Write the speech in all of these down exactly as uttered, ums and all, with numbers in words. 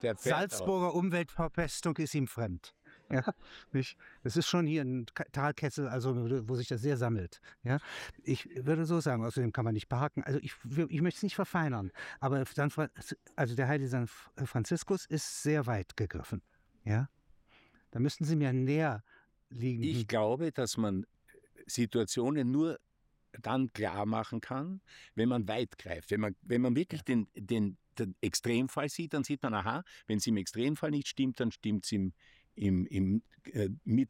der Salzburger Umweltverpestung ist ihm fremd. Ja, nicht? Das ist schon hier ein Talkessel, also wo sich das sehr sammelt. Ja, ich würde so sagen, außerdem kann man nicht parken. Also ich, ich möchte es nicht verfeinern, aber San, also der heilige San Franziskus ist sehr weit gegriffen. Ja, da müssten Sie mir näher liegen. Ich glaube, dass man Situationen nur dann klar machen kann, wenn man weit greift. Wenn man, wenn man wirklich ja. den, den, den Extremfall sieht, dann sieht man, aha, wenn es im Extremfall nicht stimmt, dann stimmt es im im, im äh,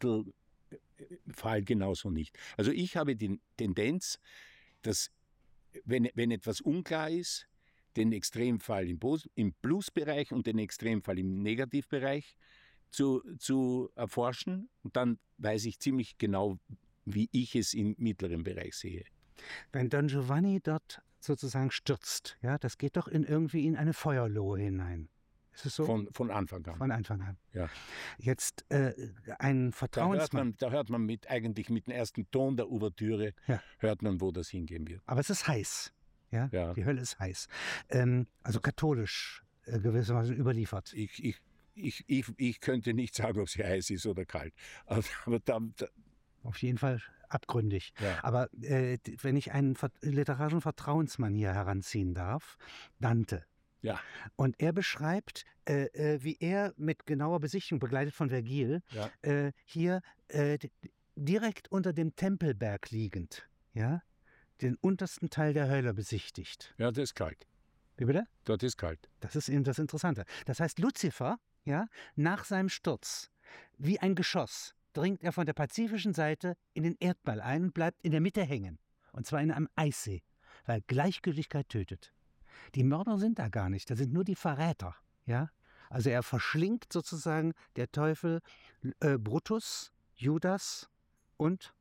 Mittelfall genauso nicht. Also ich habe die Tendenz, dass wenn, wenn etwas unklar ist, den Extremfall im, im Plusbereich und den Extremfall im Negativbereich zu, zu erforschen. Und dann weiß ich ziemlich genau, wie ich es im mittleren Bereich sehe. Wenn Don Giovanni dort sozusagen stürzt, ja, das geht doch in irgendwie in eine Feuerlohe hinein. Ist es so? Von, von Anfang an. Von Anfang an. Ja. Jetzt äh, ein Vertrauensmann. Da hört man, da hört man mit, eigentlich mit dem ersten Ton der Ouvertüre, ja. hört man, wo das hingehen wird. Aber es ist heiß. Ja? Ja. Die Hölle ist heiß. Ähm, also katholisch äh, gewissermaßen überliefert. Ich, ich, ich, ich, ich könnte nicht sagen, ob sie heiß ist oder kalt. Aber, aber da, da auf jeden Fall abgründig. Ja. Aber äh, wenn ich einen literarischen Vertrauensmann hier heranziehen darf, Dante. Ja. Und er beschreibt, äh, äh, wie er mit genauer Besichtigung, begleitet von Vergil, ja. äh, hier äh, direkt unter dem Tempelberg liegend, ja, den untersten Teil der Hölle besichtigt. Ja, das ist kalt. Wie bitte? Dort ist kalt. Das ist eben das Interessante. Das heißt, Luzifer, ja, nach seinem Sturz, wie ein Geschoss, dringt er von der pazifischen Seite in den Erdball ein und bleibt in der Mitte hängen. Und zwar in einem Eissee, weil Gleichgültigkeit tötet. Die Mörder sind da gar nicht, das sind nur die Verräter. Ja? Also er verschlingt sozusagen der Teufel äh, Brutus, Judas und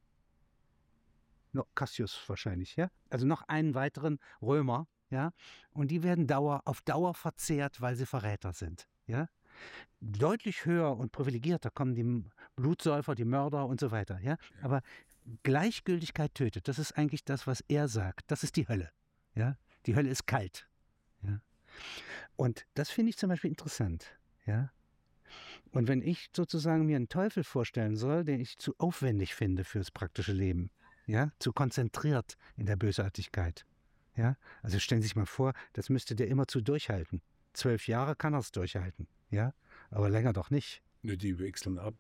no, Cassius wahrscheinlich. Ja? Also noch einen weiteren Römer. Ja? Und die werden Dauer, auf Dauer verzehrt, weil sie Verräter sind. Ja? Deutlich höher und privilegierter kommen die Blutsäufer, die Mörder und so weiter. Ja? Aber Gleichgültigkeit tötet, das ist eigentlich das, was er sagt. Das ist die Hölle. Ja? Die Hölle ist kalt. Ja? Und das finde ich zum Beispiel interessant. Ja? Und wenn ich sozusagen mir einen Teufel vorstellen soll, den ich zu aufwendig finde fürs praktische Leben, ja? Zu konzentriert in der Bösartigkeit. Ja? Also stellen Sie sich mal vor, das müsste der immerzu durchhalten. Zwölf Jahre kann er es durchhalten. Ja? Aber länger doch nicht. Nur die wechseln ab.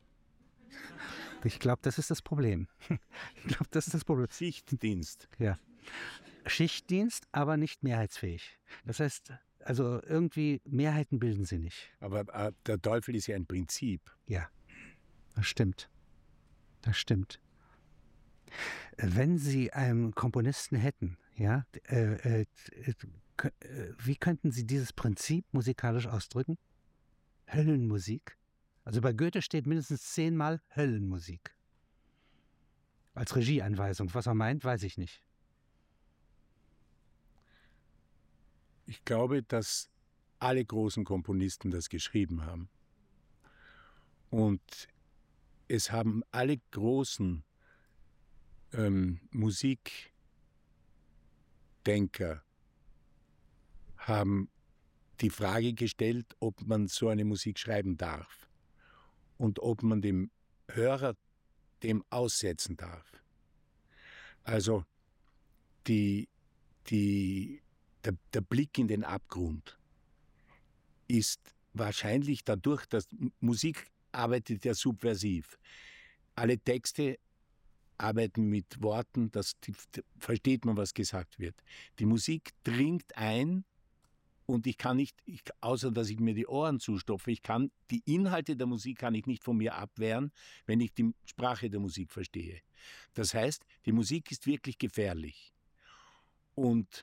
Ich glaube, das ist das Problem. Ich glaube, das ist das Problem. Schichtdienst. Ja. Schichtdienst, aber nicht mehrheitsfähig. Das heißt, also irgendwie Mehrheiten bilden sie nicht. Aber äh, der Teufel ist ja ein Prinzip. Ja, das stimmt. Das stimmt. Wenn Sie einen Komponisten hätten, ja, äh, äh, äh, wie könnten Sie dieses Prinzip musikalisch ausdrücken? Höllenmusik. Also bei Goethe steht mindestens zehnmal Höllenmusik. Als Regieanweisung. Was er meint, weiß ich nicht. Ich glaube, dass alle großen Komponisten das geschrieben haben. Und es haben alle großen ähm, Musikdenker haben die Frage gestellt, ob man so eine Musik schreiben darf und ob man dem Hörer dem aussetzen darf. Also die, die, der, der Blick in den Abgrund ist wahrscheinlich dadurch, dass Musik arbeitet ja subversiv. Alle Texte arbeiten mit Worten, das versteht man, was gesagt wird. Die Musik dringt ein und ich kann nicht, ich, außer dass ich mir die Ohren zustopfe, ich kann die Inhalte der Musik kann ich nicht von mir abwehren, wenn ich die Sprache der Musik verstehe. Das heißt, die Musik ist wirklich gefährlich und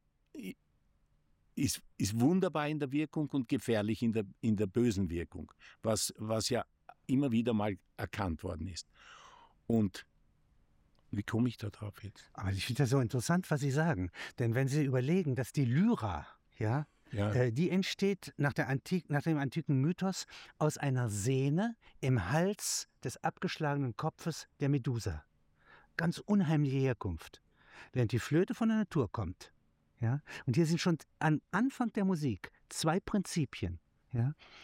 ist, ist wunderbar in der Wirkung und gefährlich in der, in der bösen Wirkung, was, was ja immer wieder mal erkannt worden ist. Und wie komme ich da drauf jetzt? Aber ich finde das so interessant, was Sie sagen. Denn wenn Sie überlegen, dass die Lyra, ja, ja. Äh, die entsteht nach, der Antik, nach dem antiken Mythos aus einer Sehne im Hals des abgeschlagenen Kopfes der Medusa. Ganz unheimliche Herkunft. Während die Flöte von der Natur kommt. Ja, und hier sind schon am Anfang der Musik zwei Prinzipien. Ja?